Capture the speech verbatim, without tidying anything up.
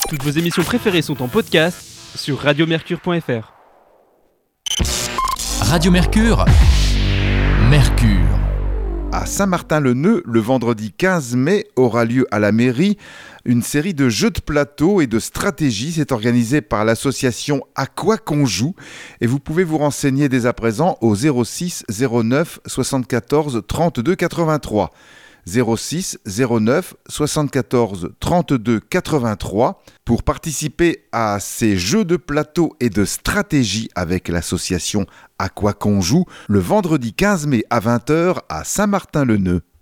Toutes vos émissions préférées sont en podcast sur radio mercure point f r. Radio Mercure, Mercure. À Saint-Martin-le-Neu, le vendredi quinze mai, aura lieu à la mairie une série de jeux de plateau et de stratégie. C'est organisé par l'association À quoi qu'on joue et vous pouvez vous renseigner dès à présent au zéro six zéro neuf soixante-quatorze trente-deux quatre-vingt-trois. zéro six zéro neuf soixante-quatorze trente-deux quatre-vingt-trois pour participer à ces jeux de plateau et de stratégie avec l'association À quoi qu'on joue le vendredi quinze mai à vingt heures à Saint-Martin-le-Neu.